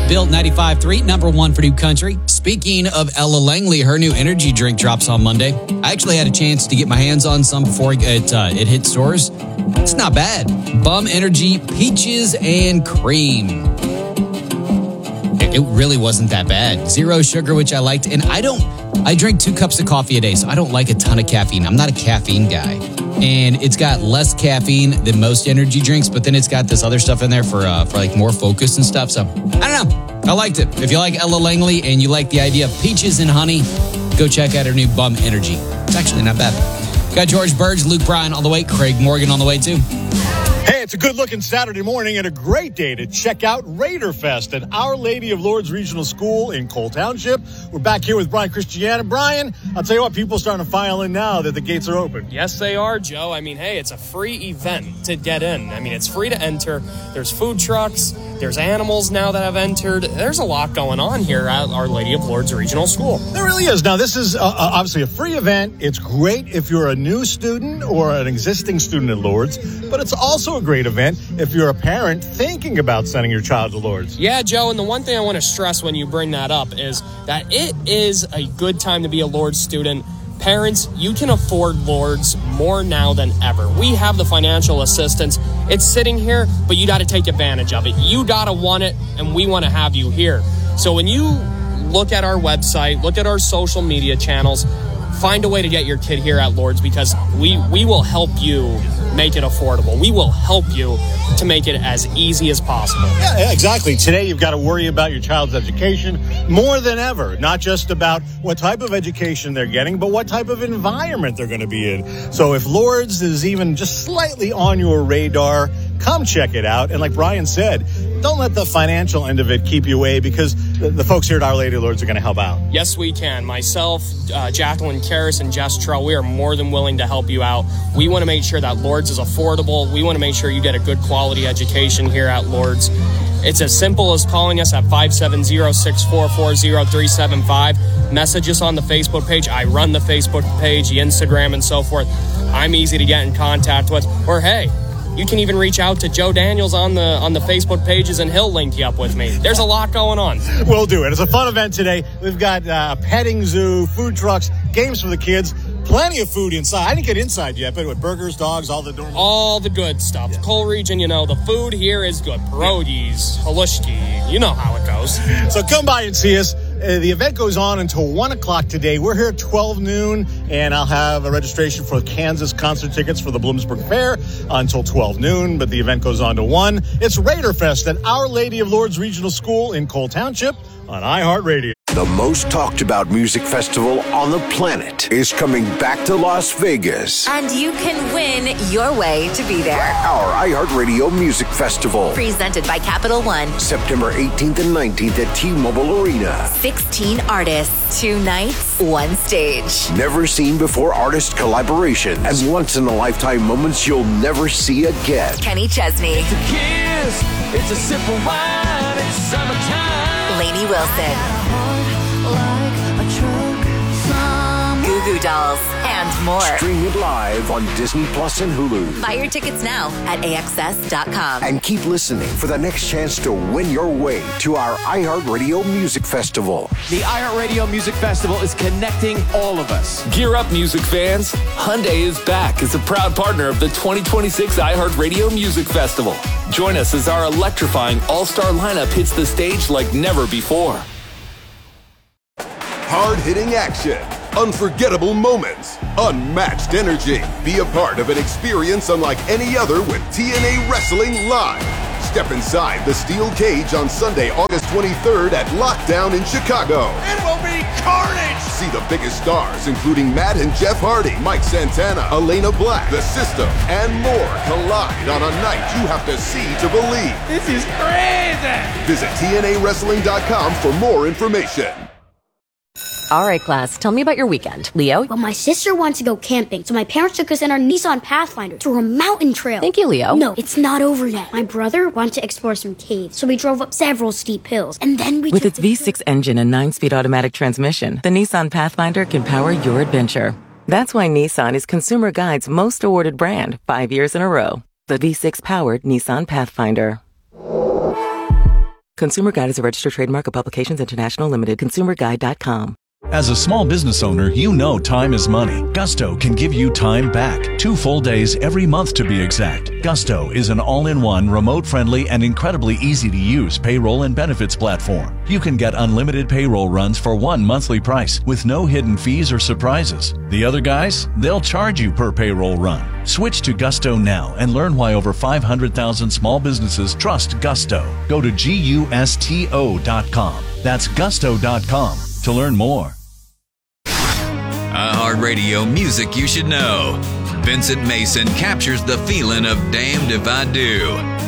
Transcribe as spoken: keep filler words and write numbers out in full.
Built ninety-five point three, number one for New Country. Speaking of Ella Langley, her new energy drink drops on Monday. I actually had a chance to get my hands on some before it, uh, it hit stores. It's not bad. Bum Energy Peaches and Cream. It, it really wasn't that bad. Zero sugar, which I liked. And I don't, I drink two cups of coffee a day, so I don't like a ton of caffeine. I'm not a caffeine guy. And it's got less caffeine than most energy drinks, but then it's got this other stuff in there for uh, for like more focus and stuff. So, I don't know. I liked it. If you like Ella Langley and you like the idea of peaches and honey, go check out her new Bum Energy. It's actually not bad. Got George Burge, Luke Bryan on the way, Craig Morgan on the way too. Hey, it's a good-looking Saturday morning and a great day to check out Raider Fest at Our Lady of Lourdes Regional School in Cole Township. We're back here with Brian Christiana. Brian, I'll tell you what, people are starting to file in now that the gates are open. Yes, they are, Joe. I mean, hey, it's a free event to get in. I mean, it's free to enter. There's food trucks. There's animals now that have entered. There's a lot going on here at Our Lady of Lourdes Regional School. There really is. Now, this is uh, obviously a free event. It's great if you're a new student or an existing student at Lourdes, but it's also a great event if you're a parent thinking about sending your child to Lourdes. Yeah, Joe, and the one thing I want to stress when you bring that up is that it is a good time to be a Lourdes student. Parents, you can afford Lourdes more now than ever. We have the financial assistance. It's sitting here, but you got to take advantage of it. You got to want it, and we want to have you here. So when you look at our website, look at our social media channels, find a way to get your kid here at Lourdes, because we, we will help you make it affordable. We will help you to make it as easy as possible. Yeah, exactly. Today, you've got to worry about your child's education more than ever. Not just about what type of education they're getting, but what type of environment they're going to be in. So if Lourdes is even just slightly on your radar, come check it out. And like Brian said, don't let the financial end of it keep you away, because the, the folks here at Our Lady of Lourdes are going to help out. Yes, we can. Myself, uh, Jacqueline Karras, and Jess Trull, we are more than willing to help you out. We want to make sure that Lourdes is affordable. We want to make sure you get a good quality education here at Lourdes. It's as simple as calling us at five seven zero, six four four, zero three seven five. Message us on the Facebook page. I run the Facebook page, the Instagram, and so forth. I'm easy to get in contact with. Or, hey, you can even reach out to Joe Daniels on the on the Facebook pages, and he'll link you up with me. There's a lot going on. We'll do it. It's a fun event today. We've got uh, a petting zoo, food trucks, games for the kids, plenty of food inside. I didn't get inside yet, but with burgers, dogs, all the normal. All the good stuff. Yeah. Cole region, you know, the food here is good. Pierogies, halushki, you know how it goes. So come by and see us. Uh, the event goes on until one o'clock today. We're here at twelve noon, and I'll have a registration for Kansas concert tickets for the Bloomsburg Fair until twelve noon, but the event goes on to one. It's Raider Fest at Our Lady of Lourdes Regional School in Cole Township on iHeartRadio. The most talked about music festival on the planet is coming back to Las Vegas. And you can win your way to be there. Our iHeartRadio Music Festival. Presented by Capital One. September eighteenth and nineteenth at T-Mobile Arena. sixteen artists, two nights, one stage. Never seen before artist collaborations and once-in-a-lifetime moments you'll never see again. Kenny Chesney. It's a kiss, it's a sip of wine, it's summertime. Lainey Wilson. Goo Goo Dolls, and more. Stream it live on Disney Plus and Hulu. Buy your tickets now at A X S dot com. And keep listening for the next chance to win your way to our iHeartRadio Music Festival. The iHeartRadio Music Festival is connecting all of us. Gear up, music fans. Hyundai is back as a proud partner of the twenty twenty-six iHeartRadio Music Festival. Join us as our electrifying all-star lineup hits the stage like never before. Hard-hitting action, unforgettable moments, unmatched energy. Be a part of an experience unlike any other with T N A Wrestling Live. Step inside the steel cage on Sunday, August twenty-third at Lockdown in Chicago. It will be carnage! See the biggest stars, including Matt and Jeff Hardy, Mike Santana, Elena Black, The System, and more collide on a night you have to see to believe. This is crazy! Visit T N A wrestling dot com for more information. All right, class, tell me about your weekend. Leo? Well, my sister wants to go camping, so my parents took us in our Nissan Pathfinder through a mountain trail. Thank you, Leo. No, it's not over yet. My brother wanted to explore some caves, so we drove up several steep hills, and then we With took its V six engine and nine-speed automatic transmission, the Nissan Pathfinder can power your adventure. That's why Nissan is Consumer Guide's most awarded brand, five years in a row. The V six-powered Nissan Pathfinder. Consumer Guide is a registered trademark of Publications International Limited. consumer guide dot com. As a small business owner, you know time is money. Gusto can give you time back. Two full days every month to be exact. Gusto is an all-in-one, remote-friendly, and incredibly easy-to-use payroll and benefits platform. You can get unlimited payroll runs for one monthly price with no hidden fees or surprises. The other guys, they'll charge you per payroll run. Switch to Gusto now and learn why over five hundred thousand small businesses trust Gusto. Go to gusto dot com. That's gusto dot com to learn more. iHeartRadio music you should know. Vincent Mason captures the feeling of Damned If I Do.